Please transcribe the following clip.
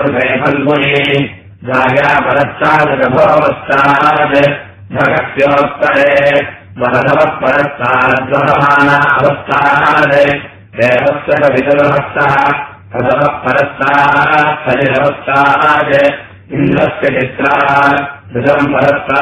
फल्गुनी जायापरस्तादभोवस्तात् भगत्योत्तरे वरदवः परस्ताद्वहमानावस्थात् देवस्य विदुरहस्तः तदवः परस्तात् फलिरवस्थात् इन्द्रस्य चित्रा ऋतम् परस्तात्